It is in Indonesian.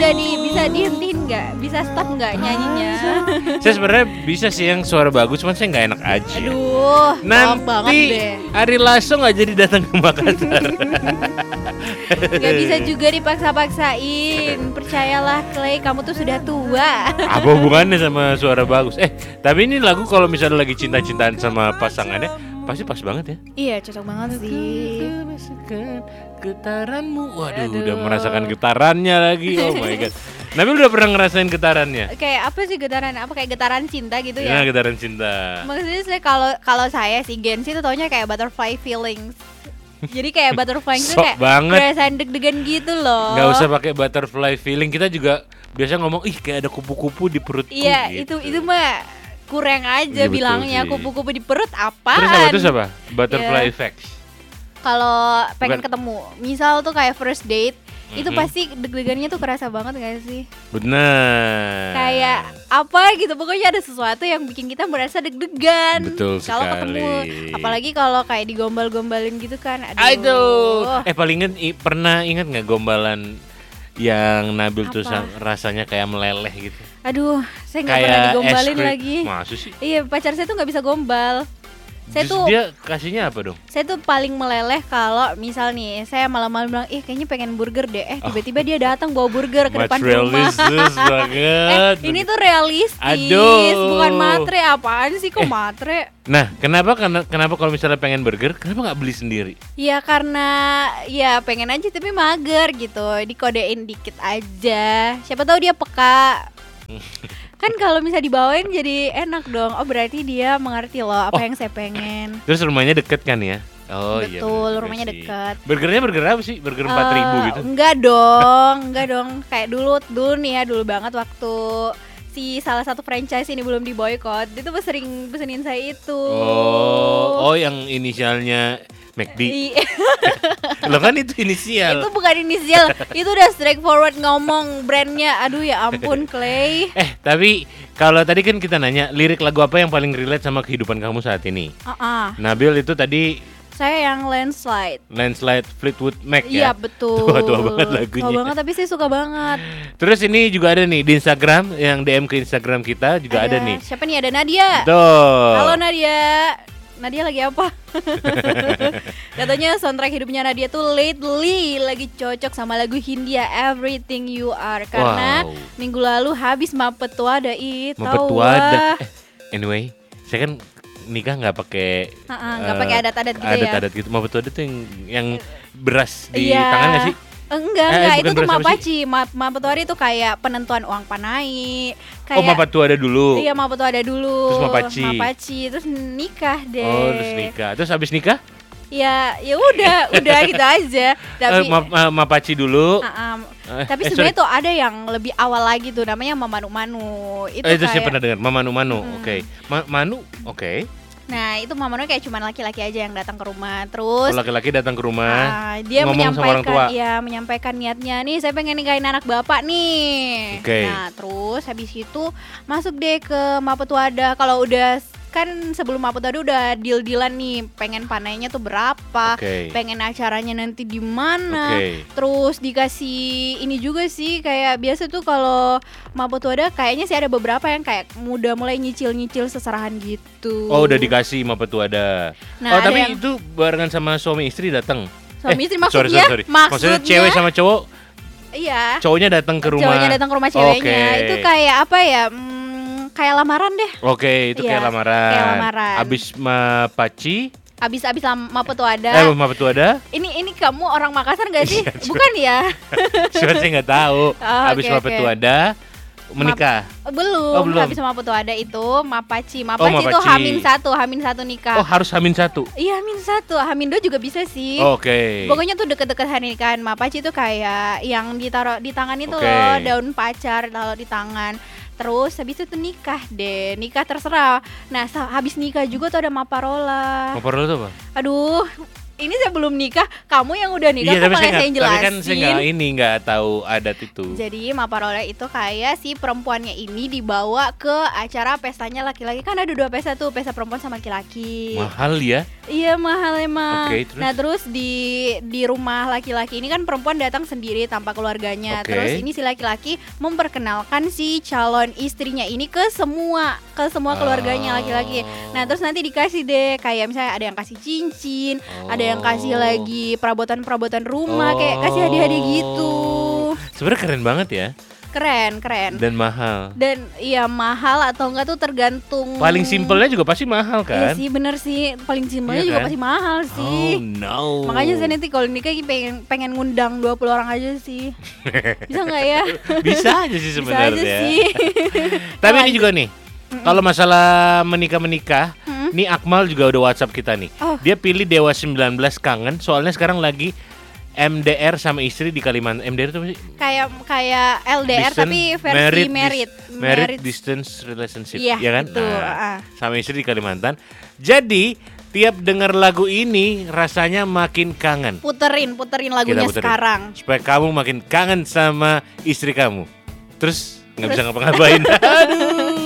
Enggak nih, bisa dihentiin nggak? Bisa stop nggak nyanyinya? Saya sebenarnya bisa sih yang suara bagus, cuman saya nggak enak aja. Aduh, maaf banget Nanti deh. Ari Lasso nggak jadi datang ke Makassar. Gak bisa juga dipaksa-paksain. Percayalah Clay, kamu tuh sudah tua. Apa hubungannya sama suara bagus? Tapi ini lagu kalau misalnya lagi cinta-cintaan sama pasangannya pasti pas banget ya. Iya, cocok banget sih. Getaranmu, waduh, udah merasakan getarannya lagi. Oh my god. Nabil udah pernah ngerasain getarannya? Kayak apa sih getaran? Apa kayak getaran cinta gitu ya? Nah, getaran cinta. Maksudnya saya kalau saya sih Gen Z itu taunya kayak butterfly feelings. Jadi kayak butterfly itu Sok kayak banget. perasaan deg-degan gitu loh. Nggak usah pakai butterfly feeling, kita juga biasa ngomong ih kayak ada kupu-kupu di perutku. Iya, gitu. itu mah kurang aja Iya, betul bilangnya sih. kupu-kupu di perut apaan? Terus apa? Butterfly Iya. effect. Kalau pengen Bukan. ketemu, misal tuh kayak first date, itu Mhm. pasti deg-degannya tuh kerasa banget gak sih? Benar. Kayak apa gitu, pokoknya ada sesuatu yang bikin kita merasa deg-degan. Betul Kalau ketemu, sekali. apalagi kalau kayak digombal-gombalin gitu kan. Aduh. Paling pernah ingat nggak gombalan yang Nabil tuh Apa? rasanya kayak meleleh gitu? Aduh, saya nggak pernah Kayak digombalin es krim. lagi. Maksud sih? Iya, pacar saya tuh nggak bisa gombal. Saya Terus tuh dia kasihnya apa dong? Saya tuh paling meleleh kalau misal nih saya malam-malam bilang, kayaknya pengen burger deh. Tiba-tiba dia datang bawa burger ke Much depan rumah. realistis banget. Ini tuh realistis, Aduh. bukan matre. Apaan sih kok matre? Nah, kenapa kalau misalnya pengen burger, kenapa nggak beli sendiri? Ya karena ya pengen aja tapi mager gitu. Dikodein dikit aja. Siapa tahu dia peka. Kan kalau misalnya dibawain jadi enak dong. Oh berarti dia mengerti loh apa yang saya pengen. Terus rumahnya deket kan ya? Oh iya. Betul, bener juga rumahnya sih. dekat. Burgernya burger apa sih? Burger 4.000 gitu? Enggak dong. Kayak dulu nih ya, dulu banget waktu si salah satu franchise ini belum diboykot, dia tuh sering pesenin saya itu. Oh yang inisialnya McD. Lo kan itu inisial. Itu bukan inisial, itu udah straightforward ngomong brandnya. Aduh ya ampun Clay. Tapi kalau tadi kan kita nanya lirik lagu apa yang paling relate sama kehidupan kamu saat ini. Nabil itu tadi Saya yang Landslide Fleetwood Mac Iya ya. betul. Tua banget lagunya. Tua banget tapi saya suka banget. Terus ini juga ada nih di Instagram, yang DM ke Instagram kita juga ada nih. Siapa nih? Ada Nadia. Tuh. Halo Nadia. Nadia lagi apa? Katanya soundtrack hidupnya Nadia tuh lately lagi cocok sama lagu Hindia Everything You Are. Karena minggu lalu habis Mapetuada itu. Mapetuada. Anyway, saya kan nikah nggak pakai nggak pakai adat-adat gitu ya. Adat-adat gitu. Mapetuada tuh yang beras di tangan nggak sih? Enggak, bukan itu tuh beras apa Mapaci. Mapetuada itu kayak penentuan uang panai. Kayak Mapetuada dulu. Iya, Mapetuada dulu. Terus Mapaci. Terus nikah deh. Oh, terus nikah. Terus habis nikah? Ya udah gitu aja. Tapi Mapaci dulu. Tapi sebenarnya tuh ada yang lebih awal lagi tuh, namanya Mamanu Manu. Itu saya pernah dengar, Mamanu Manu. Oke. Manu, oke. Nah, itu Mamanu kayak cuma laki-laki aja yang datang ke rumah. Terus laki-laki datang ke rumah. dia ngomong sama orang tua. menyampaikan niatnya, nih saya pengen nikahin anak bapak nih. Oke. Nah, terus habis itu masuk deh ke Mapetuada. Kalau udah kan sebelum Mapetuada udah deal-dealan nih, pengen panainya tuh berapa, pengen acaranya nanti di mana, terus dikasih ini juga sih kayak biasa tuh kalau Mapetuada kayaknya sih ada beberapa yang kayak udah mulai nyicil-nyicil seserahan gitu. Oh udah dikasih Mapetuada. Nah, tapi itu barengan sama suami istri datang. Suami istri maksudnya? Sorry. Maksudnya cewek sama cowok? Iya. Cowoknya datang ke rumah. Cowoknya datang ke rumah ceweknya. Itu kayak apa ya? Kayak lamaran deh. Oke, itu kayak lamaran. Kayak lamaran. Abis Mapaci. Abis Mapetuada. Mapetuada. Ini kamu orang Makassar nggak sih? Bukan ya? Saya nggak tahu. Abis Mapetuada menikah. Belum. Habis Mapetuada itu Mapaci itu Hamin satu nikah. Oh harus Hamin 1. Iya Hamin 1. Hamin 2 juga bisa sih. Oke. Pokoknya tuh deket-deket hari nikahan. Mapaci itu kayak yang ditaruh di tangan itu loh, daun pacar taruh di tangan. Terus habis itu nikah deh. Nikah terserah. Nah habis nikah juga tuh ada Maparola. Maparola itu apa? Aduh, ini saya belum nikah. Kamu yang udah nikah, kok malah saya jelasin. Tapi kan saya nggak tahu adat itu. Jadi Maparola itu kayak si perempuannya ini dibawa ke acara pestanya laki-laki. Kan ada 2 pesta tuh, pesta perempuan sama laki-laki. Mahal ya? Iya mahal emang. Terus? Nah terus di rumah laki-laki ini kan perempuan datang sendiri tanpa keluarganya. Terus ini si laki-laki memperkenalkan si calon istrinya ini ke semua keluarganya laki-laki. Nah terus nanti dikasih deh kayak misalnya ada yang kasih cincin, ada yang kasih lagi perabotan rumah, kayak kasih hadiah-hadiah gitu. Sebenarnya keren banget ya. Keren. Dan mahal. Dan iya mahal atau enggak tuh tergantung. Paling simpelnya juga pasti mahal kan? Iya sih bener sih, paling simpelnya juga pasti mahal sih. Oh no. Makanya saya nanti kalau nikah pengen ngundang 20 orang aja sih. Bisa enggak ya? Bisa aja sih sebenarnya. Bisa aja sih. Tapi ini juga nih, kalau masalah menikah, nih Akmal juga udah WhatsApp kita nih. Dia pilih Dewa 19 Kangen, soalnya sekarang lagi MDR sama istri di Kalimantan. MDR itu apa sih? Kayak LDR Distant, tapi versi married distance relationship, ya kan? Gitu. Sama istri di Kalimantan. Jadi tiap dengar lagu ini rasanya makin kangen. Puterin lagunya sekarang supaya kamu makin kangen sama istri kamu. Terus nggak bisa ngapa-ngapain. Aduh.